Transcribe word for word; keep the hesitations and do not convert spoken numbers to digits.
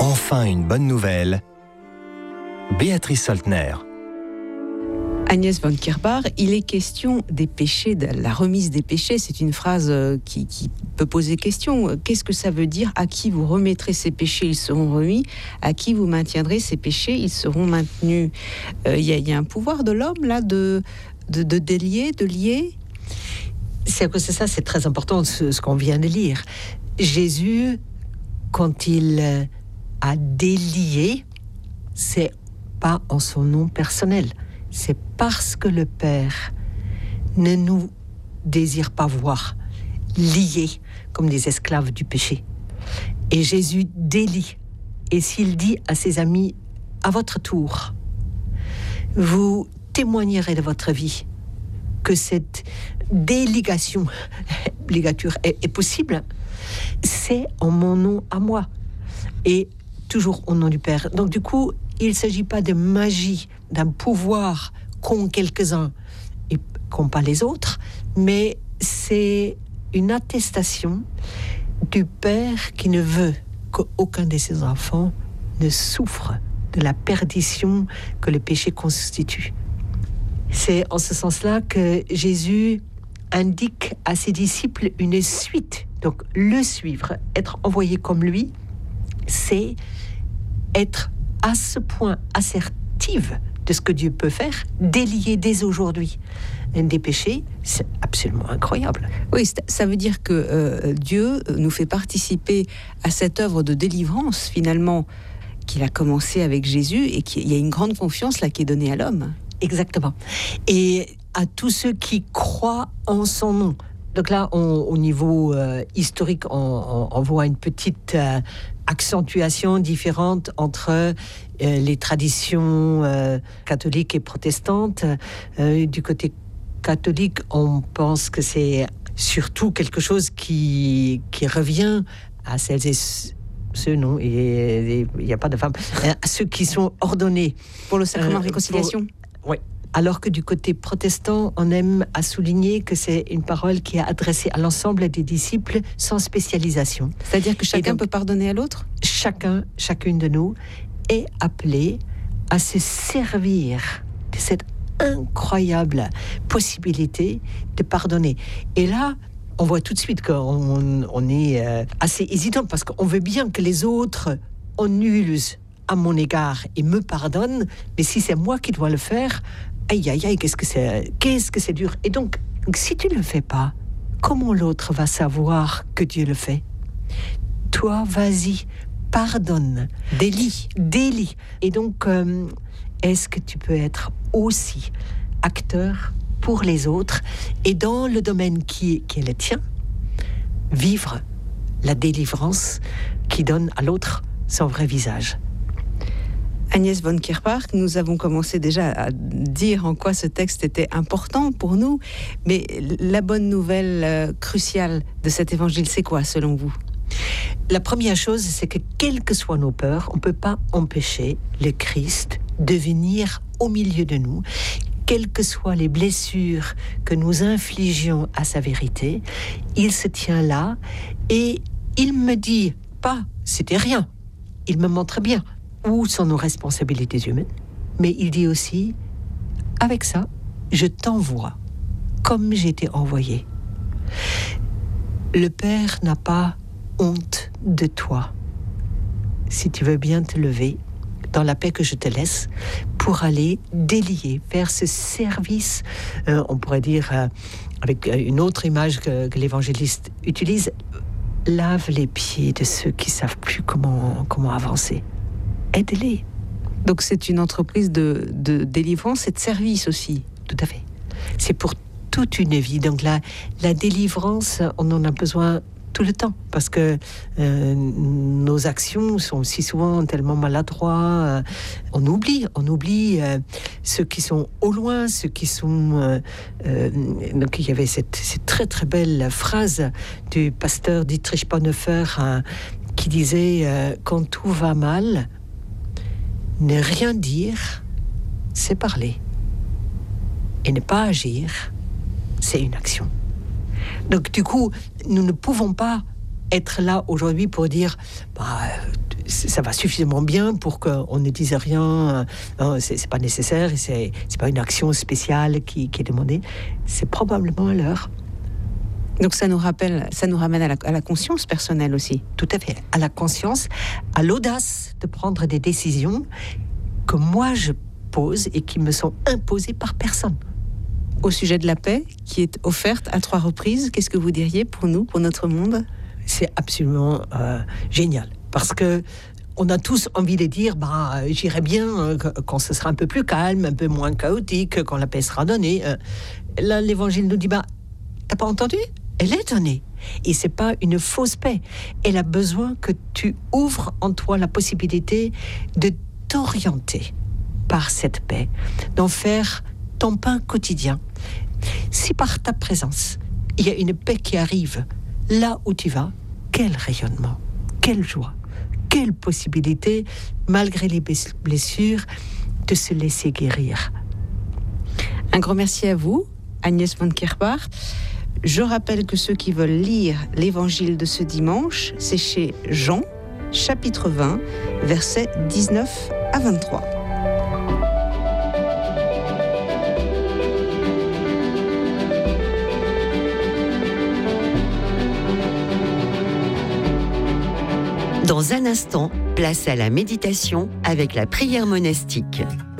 Enfin une bonne nouvelle. Béatrice Soltner. Agnès von Kierbach, il est question des péchés, de la remise des péchés. C'est une phrase qui, qui peut poser question. Qu'est-ce que ça veut dire? À qui vous remettrez ces péchés, ils seront remis. À qui vous maintiendrez ces péchés, ils seront maintenus. Il euh, y, y a un pouvoir de l'homme, là, de, de, de délier, de lier. C'est que c'est ça, c'est très important, ce, ce qu'on vient de lire. Jésus, quand il a délié, c'est pas en son nom personnel. C'est parce que le Père ne nous désire pas voir liés comme des esclaves du péché. Et Jésus délie. Et s'il dit à ses amis, à votre tour, vous témoignerez de votre vie que cette déligation, ligature est, est possible, c'est en mon nom à moi. Et toujours au nom du Père. Donc du coup, il ne s'agit pas de magie, d'un pouvoir qu'ont quelques-uns et qu'ont pas les autres, mais c'est une attestation du Père qui ne veut qu'aucun de ses enfants ne souffre de la perdition que le péché constitue. C'est en ce sens-là que Jésus indique à ses disciples une suite. Donc le suivre, être envoyé comme lui, c'est être à ce point assertive de ce que Dieu peut faire, délier dès aujourd'hui des péchés, c'est absolument incroyable. Oui, ça veut dire que euh, Dieu nous fait participer à cette œuvre de délivrance, finalement, qu'il a commencé avec Jésus, et qu'il y a une grande confiance là qui est donnée à l'homme. Exactement. Et à tous ceux qui croient en son nom. Donc là, on, au niveau euh, historique, on, on, on voit une petite euh, accentuation différente entre euh, les traditions euh, catholiques et protestantes. Euh, du côté catholique, on pense que c'est surtout quelque chose qui, qui revient à celles et ceux, non, il n'y a pas de femmes, à ceux qui sont ordonnés. Pour le sacrement de euh, réconciliation. Pour, oui. Alors que du côté protestant, on aime à souligner que c'est une parole qui est adressée à l'ensemble des disciples sans spécialisation. C'est-à-dire que chacun donc, peut pardonner à l'autre ? Chacun, chacune de nous est appelé à se servir de cette incroyable possibilité de pardonner. Et là, on voit tout de suite qu'on on est assez hésitant parce qu'on veut bien que les autres annulent à mon égard et me pardonnent, mais si c'est moi qui dois le faire, aïe aïe aïe, qu'est-ce que c'est, qu'est-ce que c'est dur. Et donc, donc, si tu ne le fais pas, comment l'autre va savoir que Dieu le fait ? Toi, vas-y, pardonne, délie, délie. Et donc, euh, est-ce que tu peux être aussi acteur pour les autres et dans le domaine qui est, qui est le tien, vivre la délivrance qui donne à l'autre son vrai visage. Agnès von Kierbach, nous avons commencé déjà à dire en quoi ce texte était important pour nous, mais la bonne nouvelle euh, cruciale de cet évangile, c'est quoi selon vous ? La première chose, c'est que quelles que soient nos peurs, on ne peut pas empêcher le Christ de venir au milieu de nous. Quelles que soient les blessures que nous infligions à sa vérité, il se tient là et il me dit pas, c'était rien, il me montre bien où sont nos responsabilités humaines, mais il dit aussi, avec ça, je t'envoie comme j'ai été envoyé. Le Père n'a pas honte de toi. Si tu veux bien te lever dans la paix que je te laisse pour aller délier, faire ce service, euh, on pourrait dire euh, avec une autre image que, que l'évangéliste utilise, lave les pieds de ceux qui savent plus comment, comment avancer. Aide-les. Donc c'est une entreprise de, de délivrance et de service aussi. Tout à fait. C'est pour toute une vie. Donc la, la délivrance, on en a besoin tout le temps, parce que euh, nos actions sont si souvent tellement maladroits, euh, on oublie, on oublie euh, ceux qui sont au loin, ceux qui sont... Euh, euh, donc il y avait cette, cette très très belle phrase du pasteur Dietrich Bonhoeffer hein, qui disait euh, « Quand tout va mal, ne rien dire, c'est parler. Et ne pas agir, c'est une action. » Donc du coup, nous ne pouvons pas être là aujourd'hui pour dire bah, c'est, ça va suffisamment bien pour qu'on ne dise rien, non, c'est, c'est pas nécessaire, et c'est, c'est pas une action spéciale qui, qui est demandée. C'est probablement à l'heure. Donc ça nous rappelle, ça nous ramène à la, à la conscience personnelle aussi. Tout à fait, à la conscience, à l'audace de prendre des décisions que moi je pose et qui me sont imposées par personne. Au sujet de la paix, qui est offerte à trois reprises, qu'est-ce que vous diriez pour nous, pour notre monde ? C'est absolument euh, génial, parce que on a tous envie de dire, bah, j'irai bien euh, quand ce sera un peu plus calme, un peu moins chaotique, quand la paix sera donnée. Euh, là, l'Évangile nous dit, bah, t'as pas entendu ? Elle est donnée. Et c'est pas une fausse paix. Elle a besoin que tu ouvres en toi la possibilité de t'orienter par cette paix, d'en faire ton pain quotidien. Si par ta présence, il y a une paix qui arrive là où tu vas, quel rayonnement, quelle joie, quelle possibilité, malgré les blessures, de se laisser guérir. Un grand merci à vous, Agnès von Kerbach. Je rappelle que ceux qui veulent lire l'évangile de ce dimanche, c'est chez Jean, chapitre vingt, versets dix-neuf à vingt-trois. Dans un instant, place à la méditation avec la prière monastique.